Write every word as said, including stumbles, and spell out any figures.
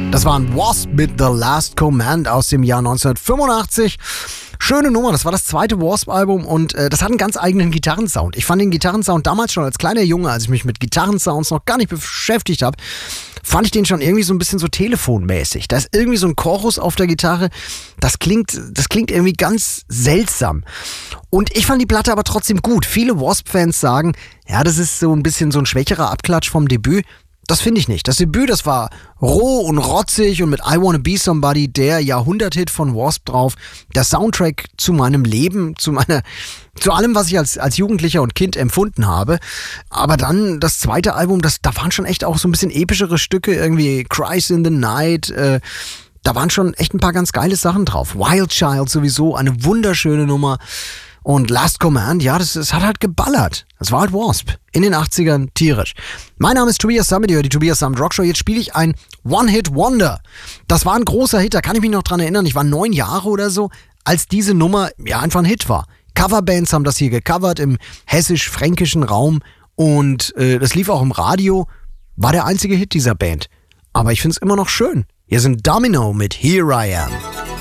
Das waren Wasp mit The Last Command aus dem Jahr neunzehnhundertfünfundachtzig. Schöne Nummer, das war das zweite Wasp-Album und äh, das hat einen ganz eigenen Gitarrensound. Ich fand den Gitarrensound damals schon als kleiner Junge, als ich mich mit Gitarrensounds noch gar nicht beschäftigt habe, fand ich den schon irgendwie so ein bisschen so telefonmäßig. Da ist irgendwie so ein Chorus auf der Gitarre, das klingt, das klingt irgendwie ganz seltsam. Und ich fand die Platte aber trotzdem gut. Viele Wasp-Fans sagen, ja, das ist so ein bisschen so ein schwächerer Abklatsch vom Debüt. Das finde ich nicht. Das Debüt, das war roh und rotzig und mit I Wanna Be Somebody, der Jahrhunderthit von Wasp drauf. Der Soundtrack zu meinem Leben, zu meiner, zu allem, was ich als, als Jugendlicher und Kind empfunden habe. Aber dann das zweite Album, das, da waren schon echt auch so ein bisschen epischere Stücke, irgendwie Cries in the Night, äh, da waren schon echt ein paar ganz geile Sachen drauf. Wild Child sowieso, eine wunderschöne Nummer. Und Last Command, ja, das, das hat halt geballert. Das war halt Wasp. In den achtzigern tierisch. Mein Name ist Tobias Sammet, ihr hört die Tobias Sammet Rock Show. Jetzt spiele ich ein One-Hit-Wonder. Das war ein großer Hit, da kann ich mich noch dran erinnern. Ich war neun Jahre oder so, als diese Nummer ja einfach ein Hit war. Coverbands haben das hier gecovert im hessisch-fränkischen Raum. Und äh, das lief auch im Radio. War der einzige Hit dieser Band. Aber ich finde es immer noch schön. Hier sind Domino mit Here I Am.